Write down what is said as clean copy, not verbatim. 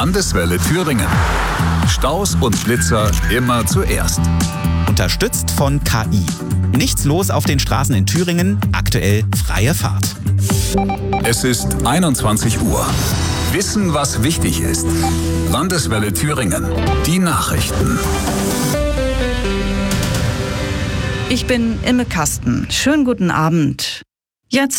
Landeswelle Thüringen. Staus und Blitzer immer zuerst. Unterstützt von KI. Nichts los auf den Straßen in Thüringen, aktuell freie Fahrt. Es ist 21 Uhr. Wissen, was wichtig ist. Landeswelle Thüringen. Die Nachrichten. Ich bin Imme Kasten. Schönen guten Abend. Jetzt